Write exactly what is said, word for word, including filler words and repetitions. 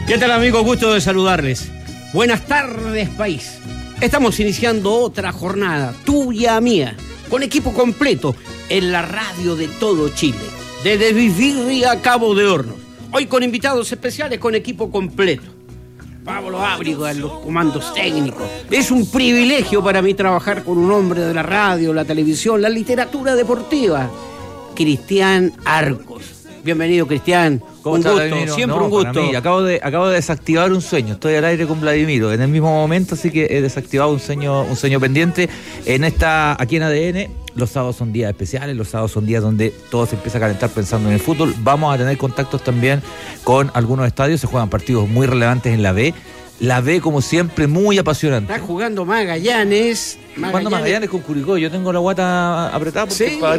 ¿Qué tal, amigos? Gusto de saludarles. Buenas tardes, país. Estamos iniciando otra jornada, tuya, mía, con equipo completo en la radio de todo Chile, desde Vivir a Cabo de Hornos. Hoy con invitados especiales, con equipo completo. Pablo Ábrigo en los comandos técnicos. Es un privilegio para mí trabajar con un hombre de la radio, la televisión, la literatura deportiva, Cristian Arcos. Bienvenido, Cristian. ¿Cómo un está, gusto, Vladimiro? siempre No, un gusto. para mí, acabo, de, acabo de desactivar un sueño. Estoy al aire con Vladimiro en el mismo momento, así que he desactivado un sueño, un sueño pendiente. En esta, aquí en A D N, los sábados son días especiales, los sábados son días donde todo se empieza a calentar pensando en el fútbol. Vamos a tener contactos también con algunos estadios, se juegan partidos muy relevantes en la B. La B, como siempre, muy apasionante. Está jugando Magallanes. Jugando Magallanes con Curicó. Yo tengo la guata apretada porque Sí, para